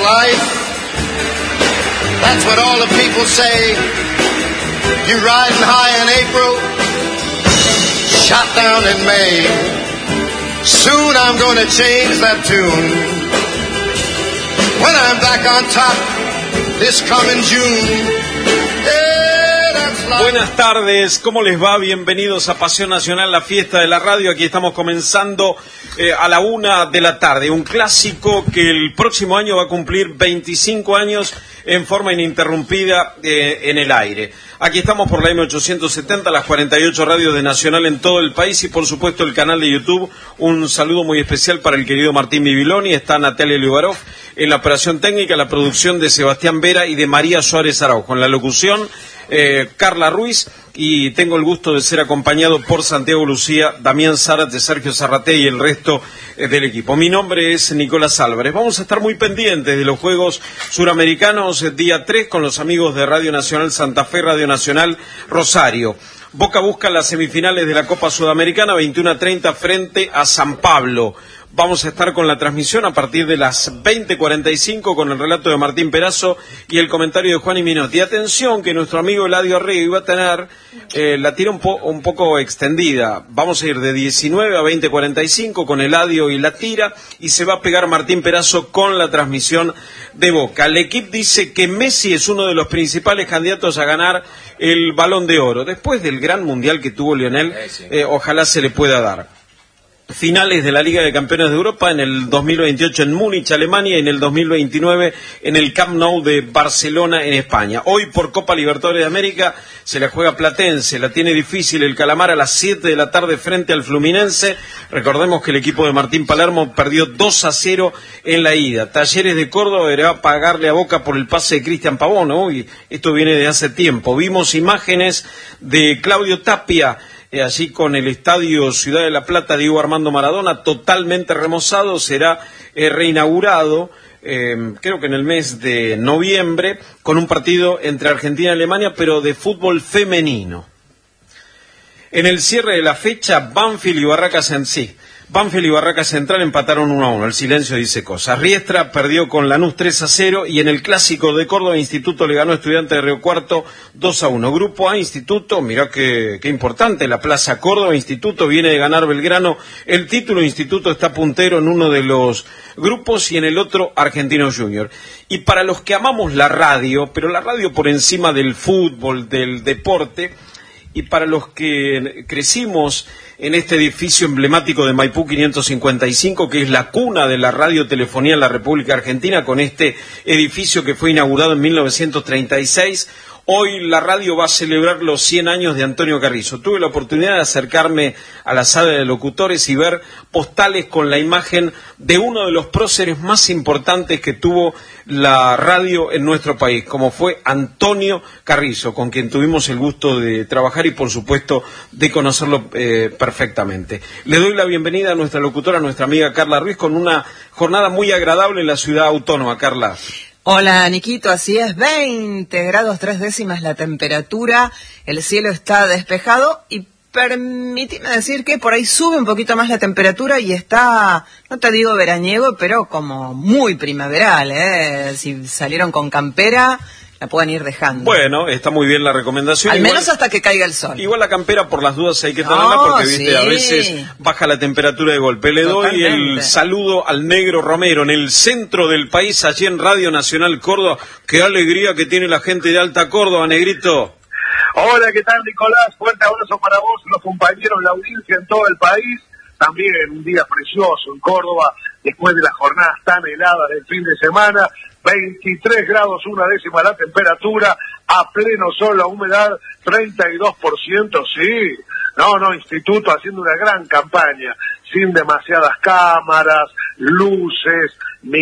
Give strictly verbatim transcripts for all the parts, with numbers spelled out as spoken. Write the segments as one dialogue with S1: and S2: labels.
S1: life. That's what all the people say. You riding high in April, shot down in May. Soon I'm gonna change that tune. When I'm back on top this coming June.
S2: Buenas tardes, ¿cómo les va? Bienvenidos a Pasión Nacional, la fiesta de la radio. Aquí estamos comenzando eh, a la una de la tarde. Un clásico que el próximo año va a cumplir veinticinco años en forma ininterrumpida eh, en el aire. Aquí estamos por la eme ochocientos setenta, las cuarenta y ocho radios de Nacional en todo el país y por supuesto el canal de YouTube. Un saludo muy especial para el querido Martín Bibiloni. Está Natalia Liubarov en la operación técnica, la producción de Sebastián Vera y de María Suárez Araujo. En la locución, eh, Carla Ruiz, y tengo el gusto de ser acompañado por Santiago Lucía, Damián Zárate, Sergio Zarraté y el resto eh, del equipo. Mi nombre es Nicolás Álvarez. Vamos a estar muy pendientes de los Juegos Suramericanos eh, día tres con los amigos de Radio Nacional Santa Fe, Radio Nacional Rosario. Boca busca las semifinales de la Copa Sudamericana, veintiuno a treinta frente a San Pablo. Vamos a estar con la transmisión a partir de las veinte cuarenta y cinco con el relato de Martín Perazo y el comentario de Juan y Minotti. Atención que nuestro amigo Eladio Arrego iba a tener eh, la tira un, po un poco extendida. Vamos a ir de diecinueve a veinte cuarenta y cinco con Eladio y la tira y se va a pegar Martín Perazo con la transmisión de Boca. El equipo dice que Messi es uno de los principales candidatos a ganar el Balón de Oro. Después del gran mundial que tuvo Lionel, eh, ojalá se le pueda dar. Finales de la Liga de Campeones de Europa en el dos mil veintiocho en Múnich, Alemania, y en el dos mil veintinueve en el Camp Nou de Barcelona, en España. Hoy por Copa Libertadores de América se la juega Platense, la tiene difícil el Calamar a las siete de la tarde frente al Fluminense. Recordemos que el equipo de Martín Palermo perdió dos a cero en la ida. Talleres de Córdoba deberá pagarle a Boca por el pase de Cristian Pavón. Uy, esto viene de hace tiempo. Vimos imágenes de Claudio Tapia, Eh, allí con el estadio Ciudad de la Plata Diego Armando Maradona totalmente remozado. Será eh, reinaugurado eh, creo que en el mes de noviembre con un partido entre Argentina y Alemania, pero de fútbol femenino. En el cierre de la fecha, Banfield y Barracas en sí. Banfield y Barracas Central empataron uno a uno, el silencio dice cosas. Riestra perdió con Lanús tres a cero y en el Clásico de Córdoba Instituto le ganó a Estudiantes de Río Cuarto dos a uno. Grupo A, Instituto, mirá qué, qué importante, la Plaza Córdoba. Instituto viene de ganar Belgrano el título. Instituto está puntero en uno de los grupos y en el otro Argentino Junior. Y para los que amamos la radio, pero la radio por encima del fútbol, del deporte, y para los que crecimos en este edificio emblemático de Maipú quinientos cincuenta y cinco, que es la cuna de la radiotelefonía en la República Argentina, con este edificio que fue inaugurado en mil novecientos treinta y seis, hoy la radio va a celebrar los cien años de Antonio Carrizo. Tuve la oportunidad de acercarme a la sala de locutores y ver postales con la imagen de uno de los próceres más importantes que tuvo la radio en nuestro país, como fue Antonio Carrizo, con quien tuvimos el gusto de trabajar y por supuesto de conocerlo eh, perfectamente. Le doy la bienvenida a nuestra locutora, a nuestra amiga Carla Ruiz, con una jornada muy agradable en la ciudad autónoma. Carla.
S3: Hola, Niquito, así es, veinte grados tres décimas la temperatura, el cielo está despejado y permíteme decir que por ahí sube un poquito más la temperatura y está, no te digo veraniego, pero como muy primaveral, ¿eh? Si salieron con campera, la pueden ir dejando.
S2: Bueno, está muy bien la recomendación.
S3: Al
S2: igual,
S3: menos hasta que caiga el sol.
S2: Igual la campera por las dudas hay que tenerla
S3: no,
S2: porque viste
S3: sí.
S2: a veces baja la temperatura de golpe. Le
S3: Totalmente.
S2: doy el saludo al Negro Romero en el centro del país, allí en Radio Nacional Córdoba. Qué alegría que tiene la gente de Alta Córdoba, Negrito.
S4: Hola, ¿qué tal, Nicolás? Fuerte abrazo para vos, los compañeros, la audiencia en todo el país. También un día precioso en Córdoba, después de las jornadas tan heladas del fin de semana. veintitrés grados, una décima la temperatura, a pleno sol, la humedad treinta y dos por ciento, sí. No, no, Instituto haciendo una gran campaña, sin demasiadas cámaras, luces,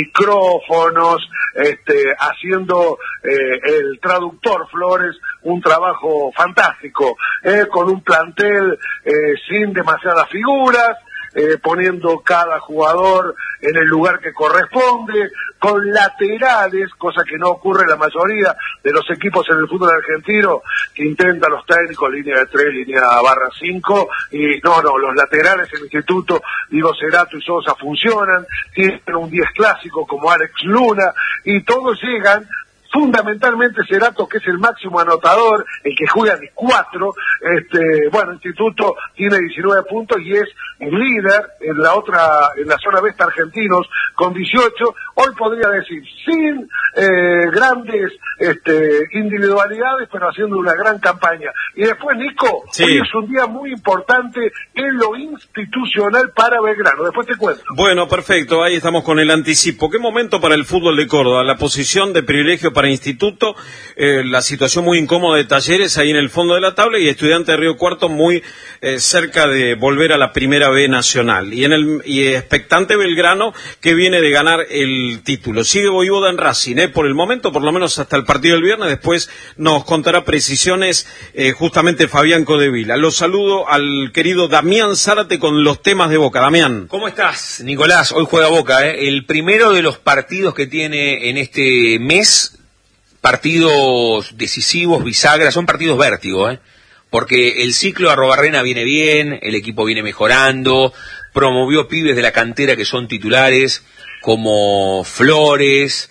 S4: micrófonos, este, haciendo eh, el traductor Flores un trabajo fantástico, eh, con un plantel eh, sin demasiadas figuras, eh, poniendo cada jugador en el lugar que corresponde, con laterales, cosa que no ocurre en la mayoría de los equipos en el fútbol argentino, que intentan los técnicos línea de tres, línea barra cinco, y no, no, los laterales en el instituto, digo, Cerato y Sosa funcionan, tienen un diez clásico como Alex Luna, y todos llegan. Fundamentalmente Cerato, que es el máximo anotador, el que juega de cuatro, este, bueno, Instituto tiene diecinueve puntos y es el líder en la otra, en la zona oeste argentinos, con dieciocho, hoy podría decir, sin eh, grandes este, individualidades, pero haciendo una gran campaña. Y después, Nico, sí. Hoy es un día muy importante en lo institucional para Belgrano, después te cuento.
S2: Bueno, perfecto, ahí estamos con el anticipo. ¿Qué momento para el fútbol de Córdoba? La posición de privilegio para Instituto, eh, la situación muy incómoda de Talleres ahí en el fondo de la tabla y Estudiantes de Río Cuarto muy eh, cerca de volver a la Primera B Nacional. Y en el y expectante Belgrano, que viene de ganar el título. Sigue Voivoda en Racing, eh, por el momento, por lo menos hasta el partido del viernes. Después nos contará precisiones eh, justamente Fabián Codevila. Los saludo al querido Damián Zárate con los temas de Boca. Damián.
S5: ¿Cómo estás, Nicolás? Hoy juega Boca, ¿eh? El primero de los partidos que tiene en este mes. Partidos decisivos, bisagras, son partidos vértigo, ¿eh? Porque el ciclo de Arrobarrena viene bien, el equipo viene mejorando, promovió pibes de la cantera que son titulares, como Flores,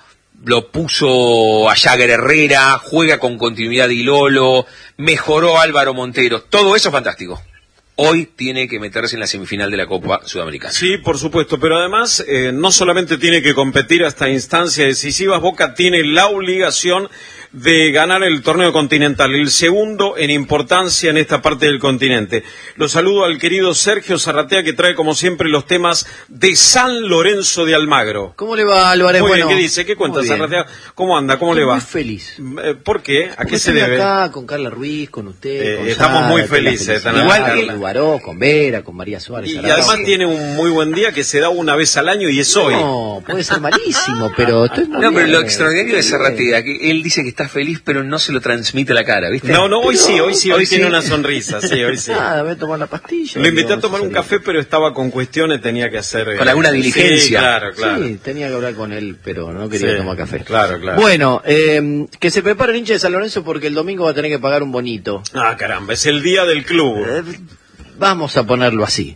S5: lo puso a Jagger Herrera, juega con continuidad Ilolo, mejoró Álvaro Montero, todo eso es fantástico. Hoy tiene que meterse en la semifinal de la Copa Sudamericana.
S2: Sí, por supuesto, pero además eh, no solamente tiene que competir hasta instancias decisivas, Boca tiene la obligación de ganar el torneo continental, el segundo en importancia en esta parte del continente. Lo saludo al querido Sergio Zarratea, que trae como siempre los temas de San Lorenzo de Almagro.
S6: ¿Cómo le va, Álvarez?
S2: Muy
S6: bueno,
S2: bien, ¿qué dice? ¿Qué cuenta, Zarratea? ¿Cómo anda? ¿Cómo
S6: Estoy
S2: le va?
S6: Muy feliz.
S2: Eh, ¿Por qué? ¿A
S6: Porque
S2: qué se debe?
S6: acá con Carla Ruiz, con usted,
S2: Eh,
S6: con
S2: estamos
S6: Sara,
S2: muy
S6: con
S2: felices.
S6: la
S2: Igual
S6: con
S2: que-
S6: Lugaró, con Vera, con María Suárez.
S2: Y, y
S6: Araujo.
S2: además tiene un muy buen día que se da una vez al año y es hoy.
S6: No, puede ser malísimo, pero estoy muy
S5: No, pero
S6: bien.
S5: lo extraordinario de Zarratea, que él dice que está feliz, pero no se lo transmite a la cara, ¿viste?
S2: No, no, hoy
S6: Pero-
S2: sí, hoy sí, hoy,
S5: hoy
S2: tiene
S5: sí.
S2: una sonrisa, sí, hoy sí.
S6: Nada, voy a tomar la pastilla.
S2: Lo invité a
S6: Vamos
S2: tomar un
S6: salir.
S2: café, pero estaba con cuestiones, tenía que hacer...
S5: Con alguna diligencia.
S2: Sí, claro, claro.
S6: Sí, tenía que hablar con él, pero no quería
S2: Sí,
S6: tomar café.
S2: claro, claro.
S6: Bueno, eh, que se prepare el hincha de San Lorenzo porque el domingo va a tener que pagar un bonito.
S2: Ah, caramba, es el día del club.
S6: Eh, Vamos a ponerlo así.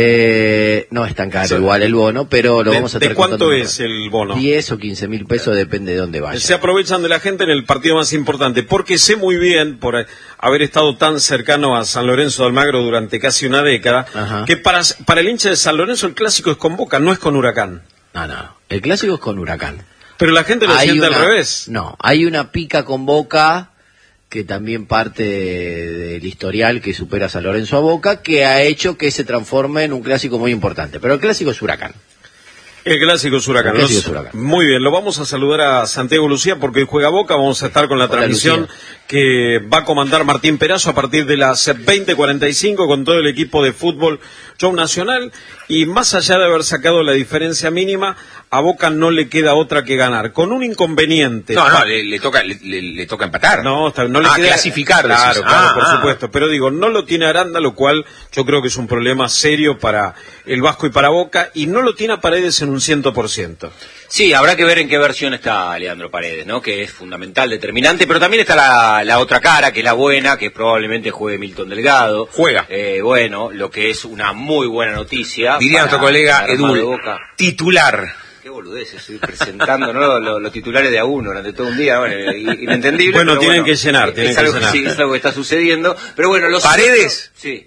S6: Eh, no es tan caro
S2: Sí.
S6: igual el bono, pero lo
S2: ¿De,
S6: vamos a
S2: de
S6: estar
S2: cuánto
S6: contando
S2: es el bono?
S6: diez o quince mil pesos, depende de dónde vaya.
S2: Se aprovechan de la gente en el partido más importante, porque sé muy bien, por haber estado tan cercano a San Lorenzo de Almagro durante casi una década,
S6: Ajá.
S2: que para, para el hincha de San Lorenzo el clásico es con Boca, no es con Huracán.
S6: No, no. El clásico es con Huracán.
S2: Pero la gente lo
S6: Hay
S2: siente
S6: una-
S2: al revés.
S6: No, hay una pica con Boca que también parte de- del historial que supera a San Lorenzo a Boca, que ha hecho que se transforme en un clásico muy importante. Pero el clásico es Huracán.
S2: El clásico es Huracán.
S6: El clásico
S2: Los-
S6: es Huracán.
S2: Muy bien, lo vamos a saludar a Santiago Lucía porque hoy juega Boca. Vamos a estar con la
S6: Hola,
S2: transmisión
S6: Lucía.
S2: que va a comandar Martín Perazo a partir de las veinte cuarenta y cinco con todo el equipo de fútbol Show Nacional. Y más allá de haber sacado la diferencia mínima, a Boca no le queda otra que ganar. Con un inconveniente.
S5: No, no, le, le toca le, le- le toca empatar.
S2: No, está- no le
S5: ah,
S2: queda...
S5: clasificar.
S2: Claro,
S5: decís.
S2: claro,
S5: Ah,
S2: por
S5: ah.
S2: supuesto. Pero digo, no lo tiene Aranda, lo cual yo creo que es un problema serio para el Vasco y para Boca. Y no lo tiene a Paredes en un ciento por ciento.
S7: Sí, habrá que ver en qué versión está Leandro Paredes, ¿no? Que es fundamental, determinante, pero también está la, la otra cara, que es la buena, que probablemente juegue Milton Delgado.
S5: Juega.
S7: Eh, bueno, lo que es una muy buena noticia.
S5: Diría
S7: para
S5: nuestro colega
S7: el armado de
S5: Edul,
S7: Boca.
S5: titular.
S7: Qué boludez, estoy presentando, ¿no? Los, los titulares de a uno durante todo un día, bueno, i- inentendible.
S2: Bueno,
S7: pero
S2: tienen que llenar,
S7: es
S2: tienen que
S7: algo,
S2: llenar.
S7: Sí, es algo que está sucediendo, pero bueno, los
S5: ¿Paredes?
S7: Sí.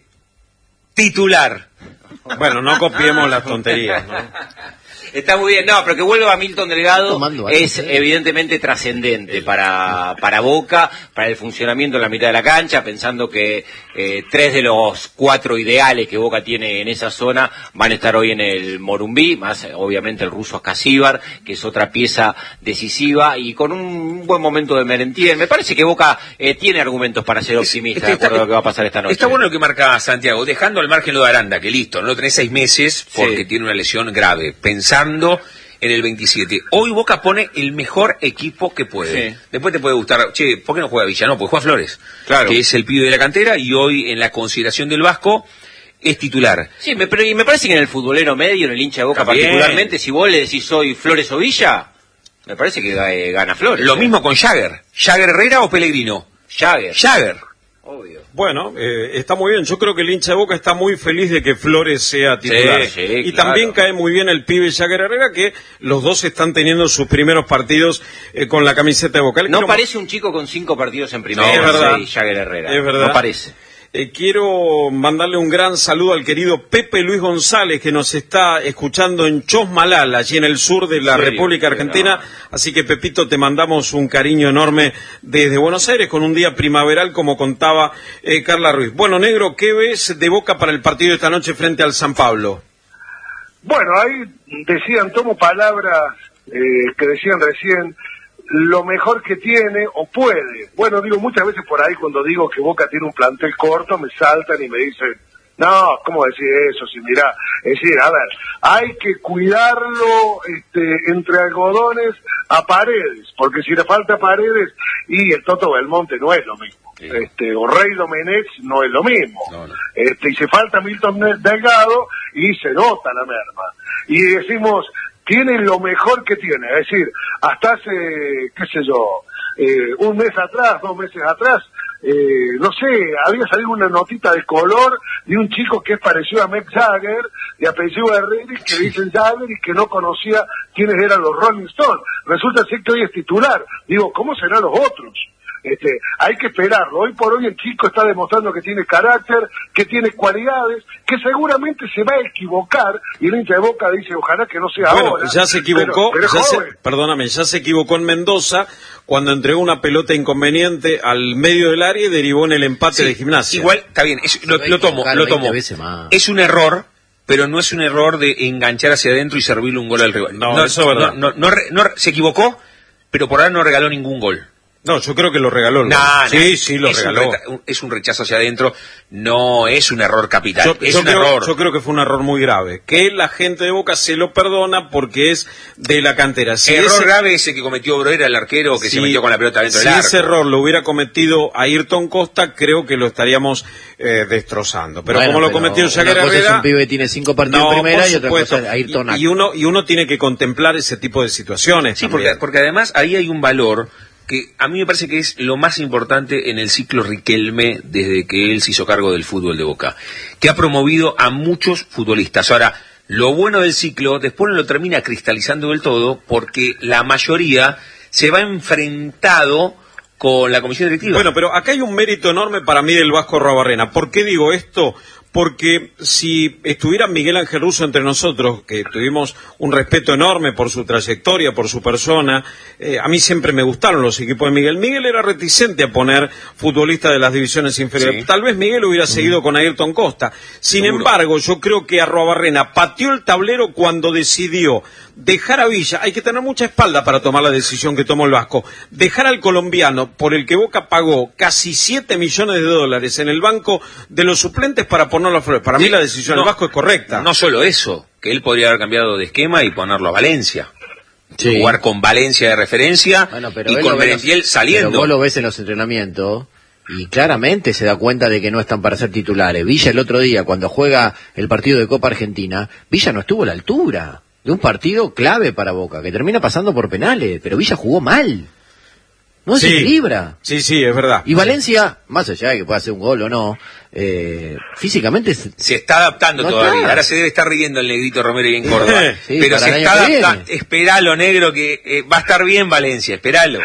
S5: Titular.
S2: Bueno, no copiemos las tonterías, ¿no?
S7: Está muy bien, no, pero que vuelva a Milton Delgado
S6: Tomando algo,
S7: es
S6: ¿eh?
S7: evidentemente trascendente para, para Boca, para el funcionamiento en la mitad de la cancha, pensando que eh, tres de los cuatro ideales que Boca tiene en esa zona van a estar hoy en el Morumbí, más eh, obviamente el ruso Ascasíbar, que es otra pieza decisiva, y con un buen momento de Merentiel. Me parece que Boca eh, tiene argumentos para ser optimista,
S5: Este
S7: de
S5: está-
S7: acuerdo a lo que va a pasar esta noche.
S5: Está bueno lo que marca Santiago, dejando al margen lo de Aranda, que listo, no lo tenés seis meses porque
S7: Sí.
S5: tiene una lesión grave, pensando en el veintisiete. Hoy Boca pone el mejor equipo que puede.
S7: Sí.
S5: Después te puede gustar, che, ¿por qué no juega Villa? No, pues juega Flores,
S7: Claro.
S5: que es el pibe de la cantera, y hoy en la consideración del Vasco, es titular.
S7: Sí, me, pero y me parece que en el futbolero medio, en el hincha de Boca
S5: También.
S7: particularmente, si vos le decís soy Flores o Villa, me parece que eh, gana Flores.
S5: Lo
S7: ¿eh?
S5: mismo con Jagger. ¿Jagger Herrera o Pellegrino?
S7: Jagger.
S5: Jagger.
S7: Obvio.
S2: Bueno, eh, está muy bien. Yo creo que el hincha de Boca está muy feliz de que Flores sea titular.
S7: Sí, sí,
S2: y
S7: claro.
S2: también cae muy bien el pibe Jagger Herrera, que los dos están teniendo sus primeros partidos eh, con la camiseta de Boca.
S7: No
S2: Quiero...
S7: parece un chico con cinco partidos en primera.
S2: No, es verdad.
S7: Sí, Jagger Herrera.
S2: Es verdad.
S7: No parece.
S2: Eh, quiero mandarle un gran saludo al querido Pepe Luis González, que nos está escuchando en Chosmalal, allí en el sur de la
S7: ¿En serio?
S2: República Argentina. Así que, Pepito, te mandamos un cariño enorme desde Buenos Aires, con un día primaveral, como contaba eh, Carla Ruiz. Bueno, Negro, ¿qué ves de Boca para el partido de esta noche frente al San Pablo?
S4: Bueno, ahí decían, tomo palabras eh, que decían recién, lo mejor que tiene o puede. Bueno, digo, muchas veces por ahí cuando digo que Boca tiene un plantel corto, me saltan y me dicen, no, ¿cómo decir eso? Si mirá, es decir, a ver, hay que cuidarlo este, entre algodones a Paredes, porque si le falta Paredes, y el Toto Belmonte no es lo mismo. Sí. Este, o Rey Domenech no es lo mismo. No, no. Este, y se falta Milton Delgado y se nota la merma. Y decimos, tiene lo mejor que tiene, es decir, hasta hace, qué sé yo, eh, un mes atrás, dos meses atrás, eh, no sé, había salido una notita de color de un chico que es parecido a Mick Jagger, de apellido Herrera, que dicen Jagger y que no conocía quiénes eran los Rolling Stones. Resulta ser que hoy es titular. Digo, ¿cómo serán los otros? Este, hay que esperarlo. Hoy por hoy el chico está demostrando que tiene carácter, que tiene cualidades, que seguramente se va a equivocar, y el hincha de Boca dice, ojalá que no sea
S2: bueno,
S4: ahora.
S2: Ya se equivocó,
S4: pero, pero
S2: ya se, perdóname, ya se equivocó en Mendoza cuando entregó una pelota inconveniente al medio del área y derivó en el empate
S5: sí,
S2: de Gimnasia.
S5: Igual, está bien, es, lo, lo tomo, lo tomo. Es un error, pero no es un error de enganchar hacia adentro y servirle un gol al rival.
S2: No, no eso es verdad.
S5: No, no, no, no, se equivocó, pero por ahora no regaló ningún gol.
S2: No, yo creo que lo regaló.
S5: No,
S2: sí,
S5: no,
S2: sí, lo
S5: es
S2: regaló.
S5: Un es un rechazo hacia adentro, no es un error capital,
S2: yo,
S5: es
S2: yo
S5: un
S2: creo,
S5: error.
S2: Yo creo que fue un error muy grave, que la gente de Boca se lo perdona porque es de la cantera. Si
S5: el error
S2: ese,
S5: grave ese que cometió Broera, el arquero, que
S2: si,
S5: se metió con la pelota dentro
S2: si
S5: del arco.
S2: Si ese error lo hubiera cometido Ayrton Costa, creo que lo estaríamos eh, destrozando. Pero
S6: bueno,
S2: como lo
S6: pero
S2: cometió Jagger Herrera...
S6: es un pibe que tiene cinco partidos
S2: no,
S6: en primera y otra
S2: supuesto.
S6: cosa es Ayrton.
S2: Y, y, uno, y uno tiene que contemplar ese tipo de situaciones.
S5: Sí, porque, porque además ahí hay un valor que a mí me parece que es lo más importante en el ciclo Riquelme desde que él se hizo cargo del fútbol de Boca, que ha promovido a muchos futbolistas. Ahora, lo bueno del ciclo después no lo termina cristalizando del todo porque la mayoría se va enfrentado con la comisión directiva.
S2: Bueno, pero acá hay un mérito enorme para mí del Vasco Arruabarrena. ¿Por qué digo esto? Porque si estuviera Miguel Ángel Russo entre nosotros, que tuvimos un respeto enorme por su trayectoria, por su persona, eh, a mí siempre me gustaron los equipos de Miguel. Miguel era reticente a poner futbolistas de las divisiones inferiores. Sí. Tal vez Miguel hubiera seguido mm. con Ayrton Costa. Sin Seguro. embargo, yo creo que Arruabarrena pateó el tablero cuando decidió dejar a Villa. Hay que tener mucha espalda para tomar la decisión que tomó el Vasco. Dejar al colombiano, por el que Boca pagó casi siete millones de dólares en el banco de los suplentes para poner las flores. Para mí la decisión no, del Vasco es correcta.
S5: No solo eso, que él podría haber cambiado de esquema y ponerlo a Valencia.
S6: Sí.
S5: Jugar con Valencia de referencia
S6: bueno, pero
S5: y con Merentiel saliendo.
S6: Pero vos lo ves en los entrenamientos y claramente se da cuenta de que no están para ser titulares. Villa el otro día, cuando juega el partido de Copa Argentina, Villa no estuvo a la altura de un partido clave para Boca, que termina pasando por penales, pero Villa jugó mal. No se
S2: sí,
S6: equilibra.
S2: Sí, sí, es verdad.
S6: Y Valencia, más allá de que pueda hacer un gol o no, eh, físicamente... Se,
S5: se está adaptando no todavía. Está. Ahora se debe estar riendo el negrito Romero y en Córdoba.
S6: Sí,
S5: pero se está adaptando. Esperalo, negro, que eh, va a estar bien Valencia, esperalo.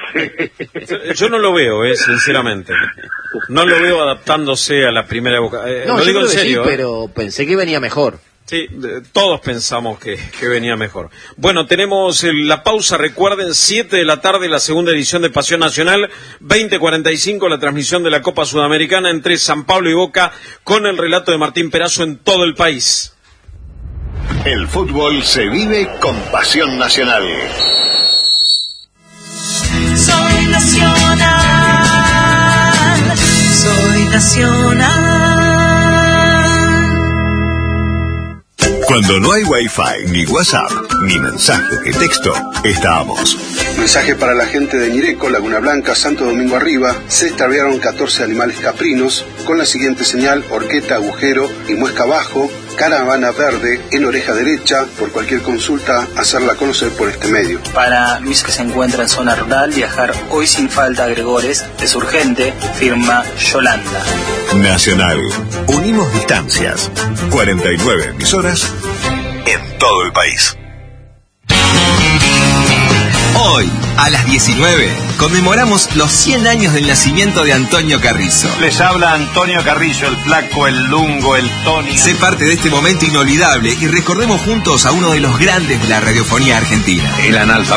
S2: Yo no lo veo, eh, sinceramente. No lo veo adaptándose a la primera Boca. Eh,
S6: no,
S2: lo digo en serio.
S6: Sí,
S2: eh.
S6: pero pensé que venía mejor.
S2: Sí, todos pensamos que, que venía mejor. Bueno, tenemos la pausa, recuerden, siete de la tarde, la segunda edición de Pasión Nacional, veinte cuarenta y cinco, la transmisión de la Copa Sudamericana entre San Pablo y Boca, con el relato de Martín Perazo en todo el país.
S8: El fútbol se vive con Pasión Nacional.
S9: Soy nacional, soy nacional.
S8: Cuando no hay Wi-Fi, ni WhatsApp, ni mensaje de texto, estamos.
S9: Mensaje para la gente de Ñireco, Laguna Blanca, Santo Domingo Arriba. Se extraviaron catorce animales caprinos con la siguiente señal: horqueta, agujero y muesca abajo. Caravana verde en oreja derecha. Por cualquier consulta, hacerla conocer por este medio.
S10: Para Luis, que se encuentra en zona rural, viajar hoy sin falta a Gregores es urgente. Firma Yolanda.
S8: Nacional. Unimos distancias. cuarenta y nueve emisoras en todo el país.
S11: Hoy, a las diecinueve, conmemoramos los cien años del nacimiento de Antonio Carrizo.
S12: Les habla Antonio Carrizo, el flaco, el lungo, el Tony.
S11: Sé parte de este momento inolvidable y recordemos juntos a uno de los grandes de la radiofonía argentina.
S5: El analfabeto.